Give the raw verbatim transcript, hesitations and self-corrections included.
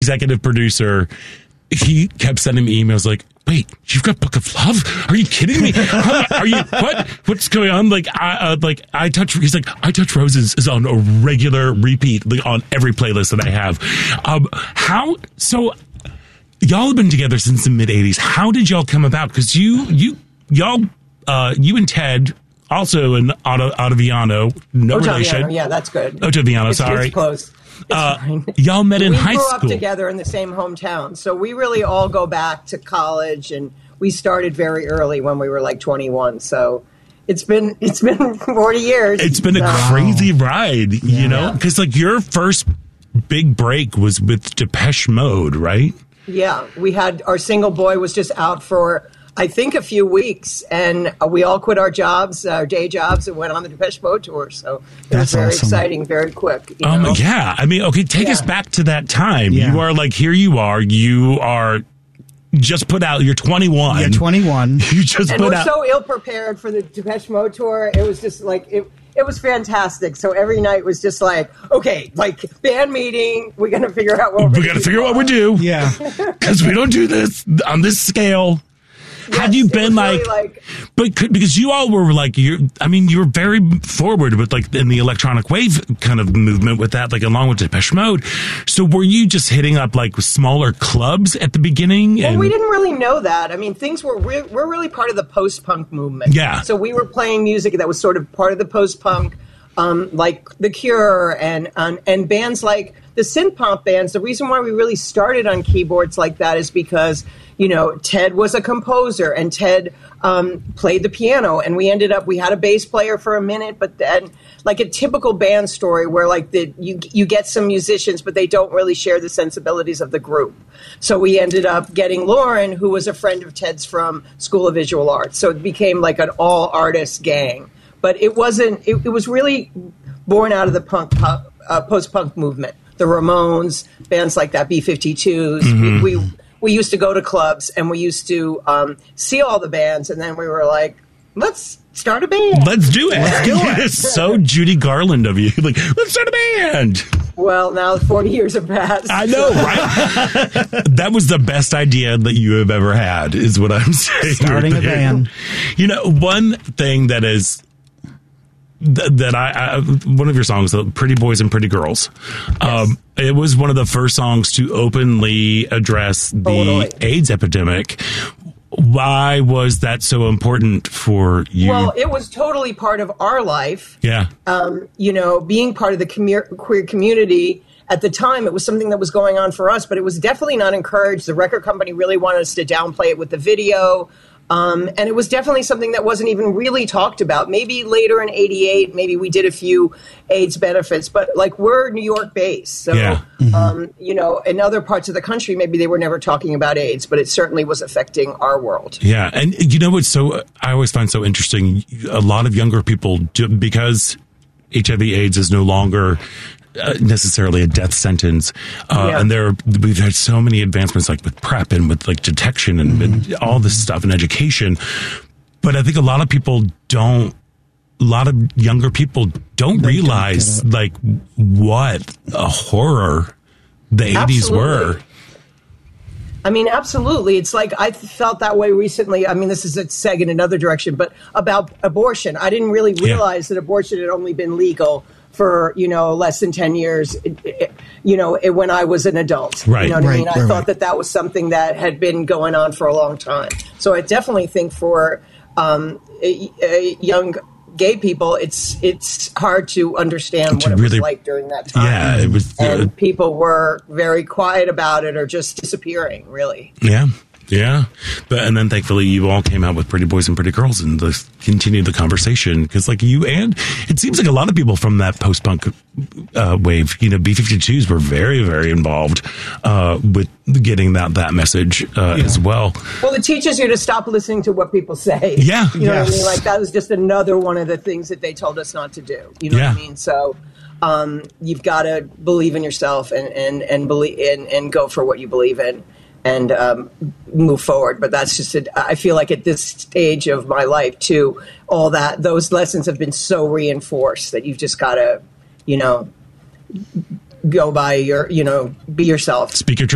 executive producer, he kept sending me emails like, wait, you've got Book of Love? Are you kidding me? Are you, what? What's going on? Like, I, uh, like, I touch, he's like, I Touch Roses is on a regular repeat, like, on every playlist that I have. Um, how, so, y'all have been together since the mid eighties. How did y'all come about? Because you, you, y'all, uh, you and Ted, also in Otto, Ottaviano, no Ottaviano, relation. yeah, that's good. Ottaviano, it's, sorry. It's close. It's uh, y'all met in we high school. We school. grew up together in the same hometown. So we really all go back to college, and we started very early when we were like twenty-one. So it's been it's been forty years. It's been a so. crazy ride, yeah. you know? Because like your first big break was with Depeche Mode, right? Yeah. We had our single Boy was just out for, I think, a few weeks, and we all quit our jobs, our day jobs, and went on the Depeche Mode tour. So it That's was very awesome. exciting, very quick. You Oh, know? my, yeah. I mean, okay, take Yeah. us back to that time. Yeah. You are like, here you are. You are just put out, you're twenty-one. Yeah, twenty-one. You just And put we're out. so ill prepared for the Depeche Mode tour. It was just like it. It was fantastic. So every night was just like, okay, like band meeting. We're gonna figure out what we we're got to figure out what we do. Yeah. Because we don't do this on this scale. Yes, Had you it been was like, really like, but could, because you all were like, you're, I mean, you were very forward with like in the electronic wave kind of movement with that, like along with Depeche Mode. So were you just hitting up like smaller clubs at the beginning? well, And, we didn't really know that. I mean, things were re- we're really part of the post-punk movement. Yeah. So we were playing music that was sort of part of the post-punk, um, like The Cure and um, and bands like the synth pop bands. The reason why we really started on keyboards like that is because, you know, Ted was a composer and Ted um, played the piano, and we ended up, we had a bass player for a minute, but then like a typical band story where like the you you get some musicians, but they don't really share the sensibilities of the group. So we ended up getting Lauren, who was a friend of Ted's from School of Visual Arts. So it became like an all artist gang, but it wasn't, it, it was really born out of the punk, pop, uh, post-punk movement. The Ramones, bands like that, B fifty-twos. Mm-hmm. We, we we used to go to clubs and we used to um, see all the bands, and then we were like, let's start a band. Let's do it. Let's do it. It's so Judy Garland of you. Like, let's start a band. Well, now forty years have passed. I know, right? That was the best idea that you have ever had, is what I'm saying. Starting right a band. You know, one thing that is th- that I, I one of your songs, "Pretty Boys and Pretty Girls," yes. um, it was one of the first songs to openly address the totally. AIDS epidemic. Why was that so important for you? Well, it was totally part of our life. Yeah. Um, you know, being part of the commu- queer community at the time, it was something that was going on for us, but it was definitely not encouraged. The record company really wanted us to downplay it with the video. Um, and it was definitely something that wasn't even really talked about. Maybe later in eighty-eight, maybe we did a few AIDS benefits, but like we're New York based. So, yeah. mm-hmm. um, you know, in other parts of the country, maybe they were never talking about AIDS, but it certainly was affecting our world. Yeah. And you know what's so, I always find so interesting, a lot of younger people, do, because H I V AIDS is no longer Uh, necessarily a death sentence, uh, yeah. and there we've had so many advancements, like with PrEP and with like detection and, and all this stuff and education. But I think a lot of people don't. A lot of younger people don't They realize don't like what a horror the eighties were. I mean, absolutely. It's like I felt that way recently. I mean, this is a seg in another direction, but about abortion. I didn't really realize yeah. that abortion had only been legal for, you know, less than ten years, it, it, you know, it, when I was an adult. Right. You know what right, I mean? I right, thought right. that that was something that had been going on for a long time. So I definitely think for um, a, a young gay people, it's it's hard to understand To what it really- was like during that time. Yeah, it was. Uh, And people were very quiet about it or just disappearing, really. yeah. Yeah, but and then thankfully you all came out with Pretty Boys and Pretty Girls and the, continued the conversation, because like you and it seems like a lot of people from that post punk uh, wave, you know, B fifty-twos were very very involved uh, with getting that that message uh, yeah. as well. Well, it teaches you to stop listening to what people say. Yeah, you know yes. what I mean. Like that was just another one of the things that they told us not to do. You know Yeah. what I mean? So um, you've got to believe in yourself and and and believe and, and go for what you believe in. And um, move forward. But that's just, a, I feel like at this stage of my life, too, all that, those lessons have been so reinforced that you've just got to, you know, go by your, you know, be yourself. Speak your truth.